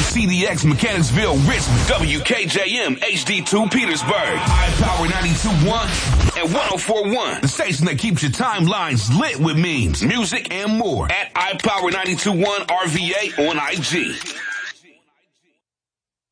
CDX Mechanicsville, Richmond, WKJM HD2 Petersburg, iPower 92.1 and 104.1, the station that keeps your timelines lit with memes, music, and more at iPower 92.1 RVA on IG.